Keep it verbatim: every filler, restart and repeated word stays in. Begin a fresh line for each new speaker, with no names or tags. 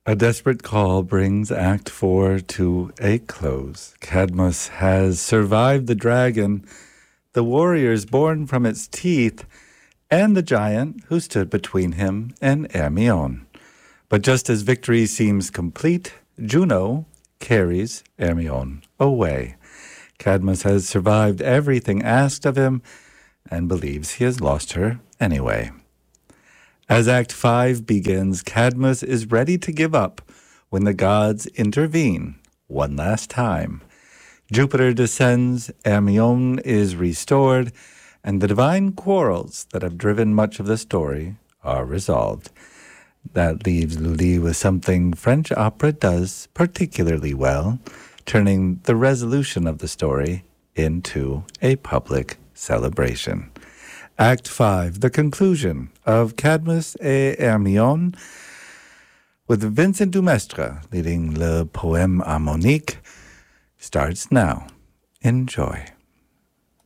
A desperate call brings Act Four to a close. Cadmus has survived the dragon, the warriors born from its teeth, and the giant who stood between him and Hermione. But just as victory seems complete, Juno carries Hermione away. Cadmus has survived everything asked of him and believes he has lost her anyway. As Act Five begins, Cadmus is ready to give up when the gods intervene one last time. Jupiter descends, Hermione is restored, and the divine quarrels that have driven much of the story are resolved. That leaves Lully with something French opera does particularly well, turning the resolution of the story into a public celebration. Act five, the conclusion of Cadmus et Hermione, with Vincent Dumestre leading Le Poème Harmonique, starts now. Enjoy.